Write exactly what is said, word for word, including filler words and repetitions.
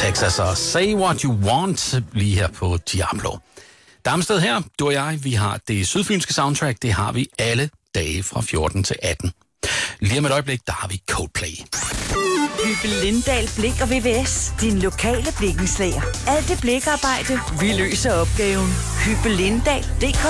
Texas og Say What You Want lige her på Diablo. Damsted her, du og jeg, vi har det sydfynske soundtrack, det har vi alle dage fra fjorten til atten. Lige om et øjeblik, der har vi Coldplay. Hyppe Lindahl Blik og V V S. Din lokale blikkenslager. Alt det blikarbejde, vi løser opgaven. Hyppe Lindahl punktum d k